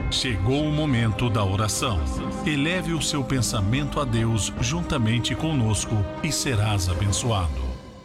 Chegou o momento da oração. Eleve o seu pensamento a Deus juntamente conosco e serás abençoado.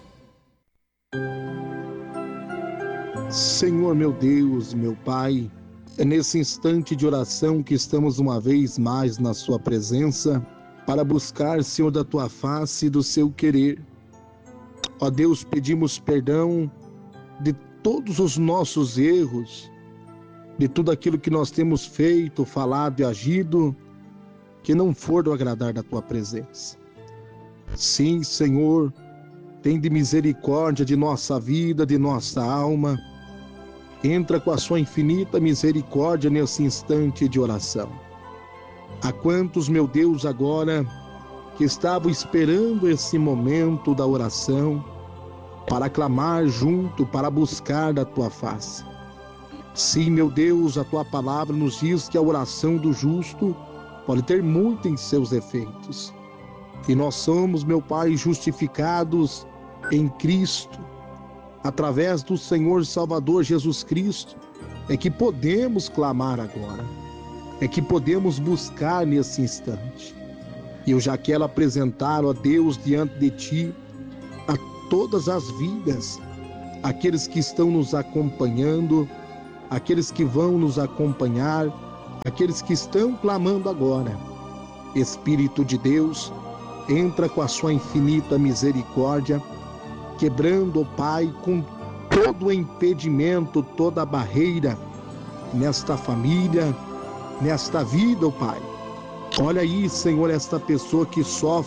Senhor meu Deus, meu Pai, é nesse instante de oração que estamos uma vez mais na Sua presença para buscar, Senhor, da Tua face e do Seu querer. Ó Deus, pedimos perdão de todos os nossos erros, de tudo aquilo que nós temos feito, falado e agido, que não for do agradar da Tua presença. Sim, Senhor, tende misericórdia de nossa vida, de nossa alma. Entra com a Sua infinita misericórdia nesse instante de oração. Há quantos, meu Deus, agora que estavam esperando esse momento da oração para clamar junto, para buscar da Tua face. Sim, meu Deus, a Tua palavra nos diz que a oração do justo pode ter muito em seus efeitos. E nós somos, meu Pai, justificados em Cristo, através do Senhor Salvador Jesus Cristo, é que podemos clamar agora, é que podemos buscar nesse instante. E eu já quero apresentar, ó Deus, diante de Ti, a todas as vidas, aqueles que estão nos acompanhando, aqueles que vão nos acompanhar, aqueles que estão clamando agora. Espírito de Deus, entra com a Sua infinita misericórdia, quebrando, ó Pai, com todo o impedimento, toda a barreira nesta família, nesta vida, ó Pai. Olha aí, Senhor, esta pessoa que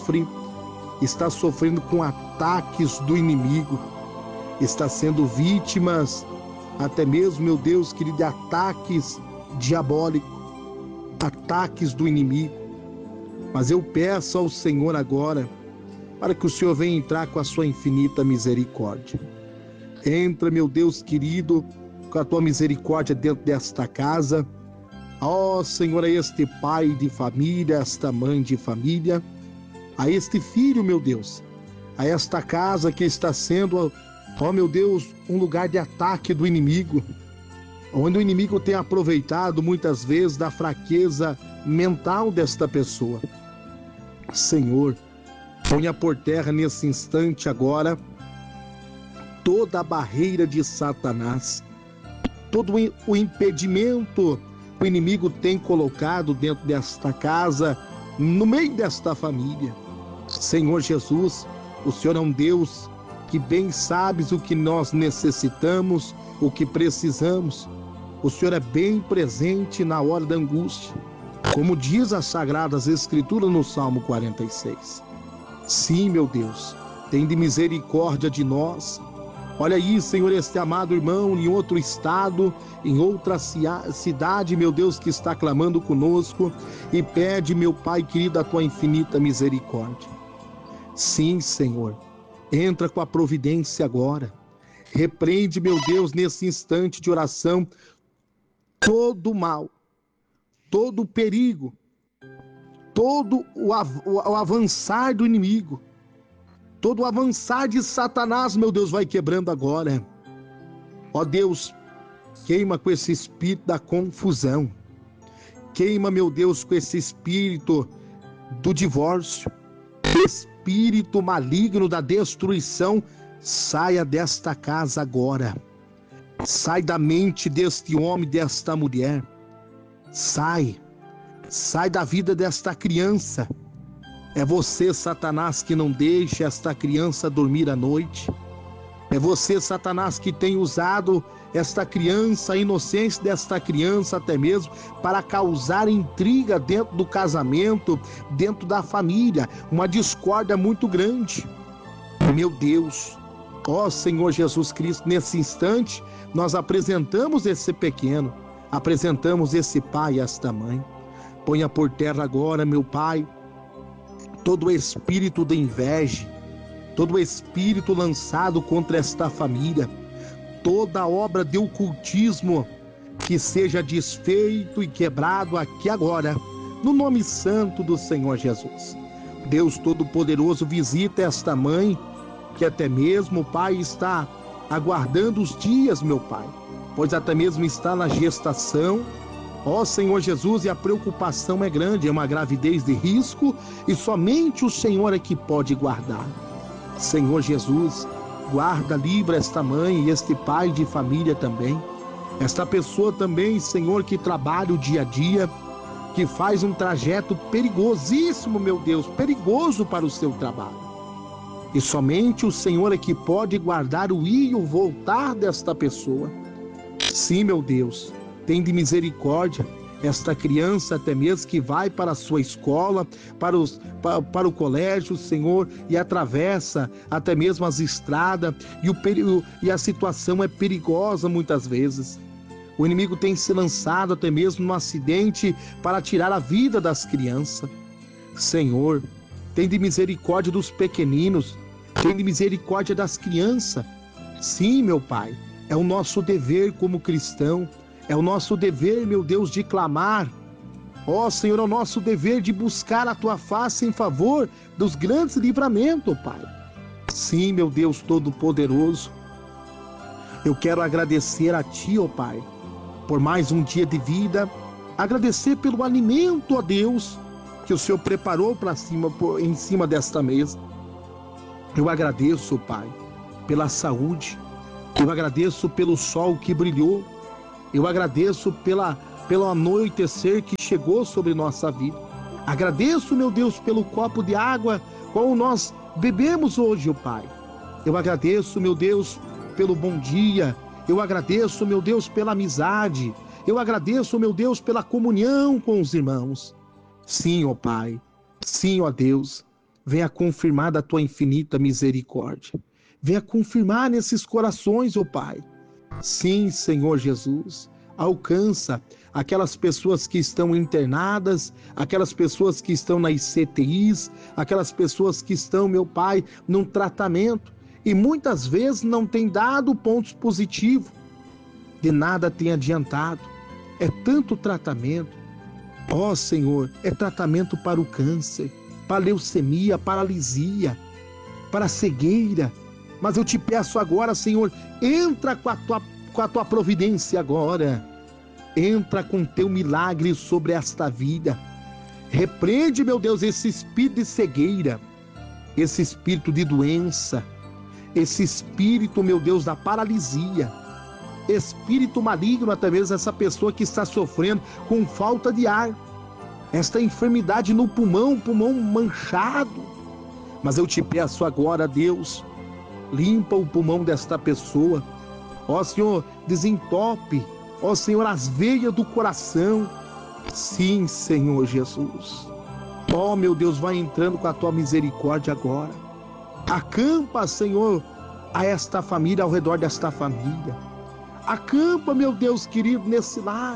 está sofrendo com ataques do inimigo, está sendo vítimas até mesmo, meu Deus querido, de ataques diabólicos, ataques do inimigo. Mas eu peço ao Senhor agora, para que o Senhor venha entrar com a Sua infinita misericórdia. Entra, meu Deus querido, com a Tua misericórdia dentro desta casa. Ó Senhor, a este pai de família, a esta mãe de família, a este filho, meu Deus, a esta casa que está sendo, ó meu Deus, um lugar de ataque do inimigo, onde o inimigo tem aproveitado muitas vezes da fraqueza mental desta pessoa. Senhor, ponha por terra nesse instante agora toda a barreira de Satanás, todo o impedimento que o inimigo tem colocado dentro desta casa, no meio desta família. Senhor Jesus, o Senhor é um Deus que bem sabes o que nós necessitamos, o que precisamos. O Senhor é bem presente na hora da angústia, como diz as Sagradas Escrituras no Salmo 46. Sim, meu Deus, tem de misericórdia de nós. Olha aí, Senhor, este amado irmão em outro estado, em outra cidade, meu Deus, que está clamando conosco e pede, meu Pai querido, a Tua infinita misericórdia. Sim, Senhor, entra com a providência agora. Repreende, meu Deus, nesse instante de oração, todo o mal, todo o perigo, todo o avançar do inimigo, todo o avançar de Satanás, meu Deus, vai quebrando agora. Ó Deus, queima com esse espírito da confusão. Queima, meu Deus, com esse espírito do divórcio. Espírito maligno da destruição, saia desta casa agora. Sai da mente deste homem, desta mulher. Sai da vida desta criança. É você, Satanás, que não deixa esta criança dormir à noite. É você, Satanás, que tem usado esta criança, a inocência desta criança até mesmo, para causar intriga dentro do casamento, dentro da família, uma discórdia muito grande. Meu Deus, ó Senhor Jesus Cristo, nesse instante, nós apresentamos esse pequeno, apresentamos esse pai e esta mãe. Ponha por terra agora, meu Pai, todo o espírito de inveja, todo o espírito lançado contra esta família, toda obra de ocultismo que seja desfeito e quebrado aqui agora, no nome santo do Senhor Jesus. Deus Todo-Poderoso, visita esta mãe, que até mesmo, Pai, está aguardando os dias, meu Pai, pois até mesmo está na gestação, Ó Senhor Jesus, e a preocupação é grande, é uma gravidez de risco e somente o Senhor é que pode guardar. Senhor Jesus, guarda, livra esta mãe e este pai de família também. Esta pessoa também, Senhor, que trabalha o dia a dia, que faz um trajeto perigosíssimo, meu Deus, perigoso para o seu trabalho. E somente o Senhor é que pode guardar o ir e o voltar desta pessoa. Sim, meu Deus, tem de misericórdia esta criança até mesmo que vai para a sua escola, para o colégio, Senhor, e atravessa até mesmo as estradas, e a situação é perigosa muitas vezes. O inimigo tem se lançado até mesmo no acidente para tirar a vida das crianças. Senhor, tem de misericórdia dos pequeninos, tem de misericórdia das crianças. Sim, meu Pai, é o nosso dever como cristão, é o nosso dever, meu Deus, de clamar. Ó Senhor, é o nosso dever de buscar a Tua face em favor dos grandes livramentos, Pai. Sim, meu Deus Todo-Poderoso, eu quero agradecer a Ti, ó Pai, por mais um dia de vida, agradecer pelo alimento, ó Deus, que o Senhor preparou em cima desta mesa. Eu agradeço, Pai, pela saúde, eu agradeço pelo sol que brilhou, eu agradeço pelo anoitecer que chegou sobre nossa vida. Agradeço, meu Deus, pelo copo de água qual nós bebemos hoje, ó Pai. Eu agradeço, meu Deus, pelo bom dia. Eu agradeço, meu Deus, pela amizade. Eu agradeço, meu Deus, pela comunhão com os irmãos. Sim, ó Pai. Sim, ó Deus. Venha confirmar da Tua infinita misericórdia. Venha confirmar nesses corações, ó Pai. Sim, Senhor Jesus. Alcança aquelas pessoas que estão internadas, aquelas pessoas que estão nas CTIs, aquelas pessoas que estão, meu Pai, num tratamento. E muitas vezes não tem dado pontos positivos, de nada tem adiantado. É tanto tratamento. Ó Senhor, é tratamento para o câncer, para a leucemia, paralisia, para a cegueira. Mas eu te peço agora, Senhor, entra com a tua providência agora. Entra com teu milagre sobre esta vida. Repreende, meu Deus, esse espírito de cegueira, esse espírito de doença, esse espírito, meu Deus, da paralisia, espírito maligno, até mesmo essa pessoa que está sofrendo com falta de ar, esta enfermidade no pulmão manchado. Mas eu te peço agora, Deus, limpa o pulmão desta pessoa. Ó Senhor, desentope, ó Senhor, as veias do coração. Sim, Senhor Jesus. Ó meu Deus, vai entrando com a Tua misericórdia agora. Acampa, Senhor, a esta família, ao redor desta família. Acampa, meu Deus querido, nesse lar.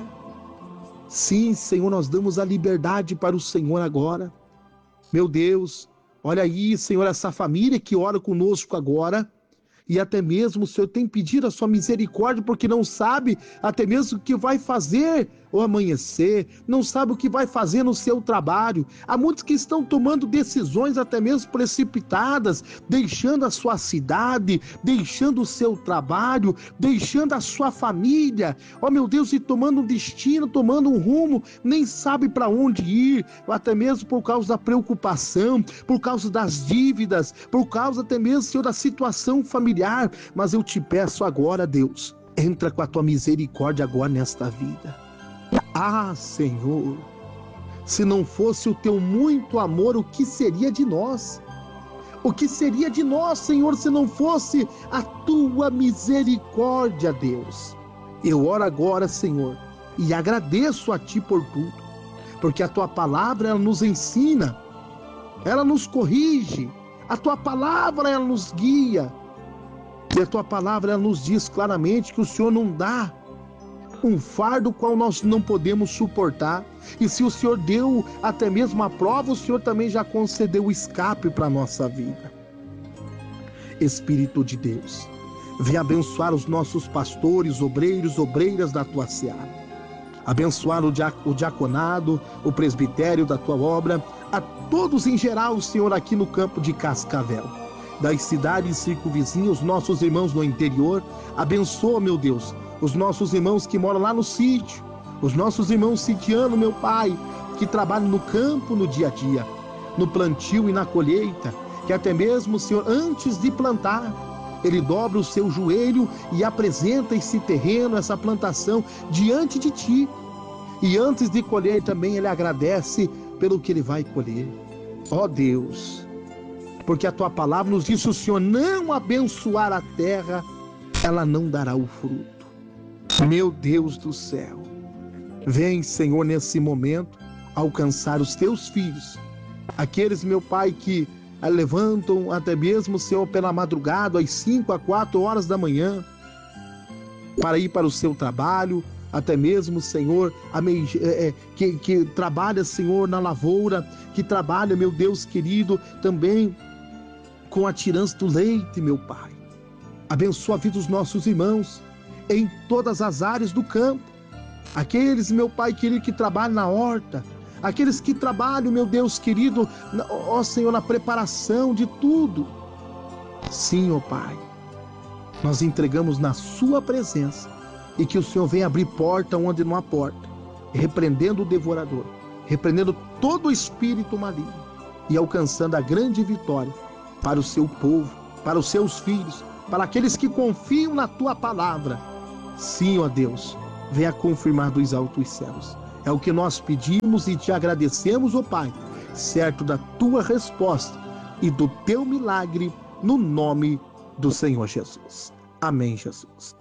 Sim, Senhor, nós damos a liberdade para o Senhor agora. Meu Deus, olha aí, Senhor, essa família que ora conosco agora. E até mesmo o Senhor tem pedido a sua misericórdia, porque não sabe até mesmo o que vai fazer ao amanhecer, não sabe o que vai fazer no seu trabalho. Há muitos que estão tomando decisões até mesmo precipitadas, deixando a sua cidade, deixando o seu trabalho, deixando a sua família, ó meu Deus, e tomando um destino, tomando um rumo, nem sabe para onde ir, até mesmo por causa da preocupação, por causa das dívidas, por causa até mesmo, Senhor, da situação familiar. Mas eu te peço agora, Deus, entra com a Tua misericórdia agora nesta vida. Ah, Senhor, se não fosse o Teu muito amor, o que seria de nós? O que seria de nós, Senhor, se não fosse a Tua misericórdia, Deus? Eu oro agora, Senhor, e agradeço a Ti por tudo, porque a Tua palavra, ela nos ensina, ela nos corrige, a Tua palavra, ela nos guia. E a Tua palavra, ela nos diz claramente que o Senhor não dá um fardo qual nós não podemos suportar. E se o Senhor deu até mesmo a prova, o Senhor também já concedeu o escape para a nossa vida. Espírito de Deus, vem abençoar os nossos pastores, obreiros, obreiras da Tua seara. Abençoar o diaconado, o presbitério da Tua obra, a todos em geral, Senhor, aqui no campo de Cascavel, das cidades circunvizinhas, os nossos irmãos no interior. Abençoa, meu Deus, os nossos irmãos que moram lá no sítio, Os nossos irmãos sitianos, meu Pai, que trabalham no campo no dia a dia, no plantio e na colheita, que até mesmo, Senhor, antes de plantar, ele dobra o seu joelho e apresenta esse terreno, essa plantação diante de Ti. E antes de colher também ele agradece pelo que ele vai colher. Ó Deus, porque a Tua palavra nos diz: se o Senhor não abençoar a terra, ela não dará o fruto. Meu Deus do céu, vem, Senhor, nesse momento, alcançar os Teus filhos, aqueles, meu Pai, que levantam até mesmo, Senhor, pela madrugada, às 5 a 4 horas da manhã, para ir para o seu trabalho, até mesmo, Senhor, que trabalha, Senhor, na lavoura, que trabalha, meu Deus querido, também com a tirança do leite, meu Pai. Abençoa a vida dos nossos irmãos em todas as áreas do campo. Aqueles, meu Pai querido, que trabalham na horta, aqueles que trabalham, meu Deus querido, ó Senhor, na preparação de tudo. Sim, ó Pai, nós entregamos na Sua presença, e que o Senhor venha abrir porta onde não há porta, repreendendo o devorador, repreendendo todo o espírito maligno e alcançando a grande vitória para o Seu povo, para os Seus filhos, para aqueles que confiam na Tua palavra. Sim, ó Deus, venha confirmar dos altos céus. É o que nós pedimos e Te agradecemos, ó Pai, certo da Tua resposta e do Teu milagre, no nome do Senhor Jesus. Amém, Jesus.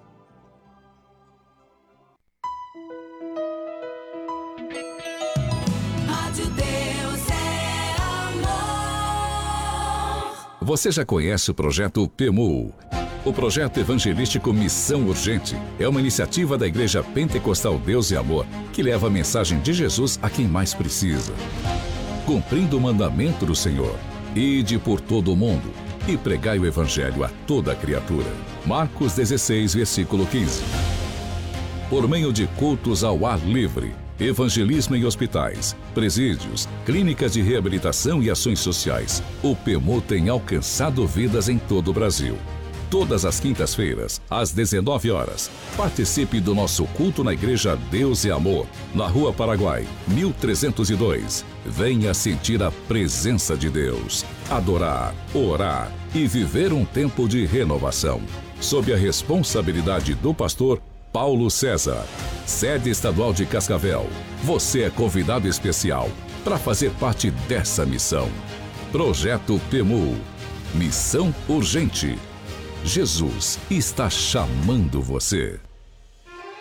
Você já conhece o projeto PEMU? O projeto evangelístico Missão Urgente é uma iniciativa da Igreja Pentecostal Deus e Amor que leva a mensagem de Jesus a quem mais precisa. Cumprindo o mandamento do Senhor: ide por todo o mundo e pregai o evangelho a toda criatura. Marcos 16, versículo 15. Por meio de cultos ao ar livre, evangelismo em hospitais, presídios, clínicas de reabilitação e ações sociais, o PEMU tem alcançado vidas em todo o Brasil. Todas as quintas-feiras, às 19 horas, participe do nosso culto na Igreja Deus e Amor, na Rua Paraguai, 1302. Venha sentir a presença de Deus, adorar, orar e viver um tempo de renovação. Sob a responsabilidade do pastor Paulo César, sede estadual de Cascavel. Você é convidado especial para fazer parte dessa missão. Projeto PEMU. Missão Urgente. Jesus está chamando você.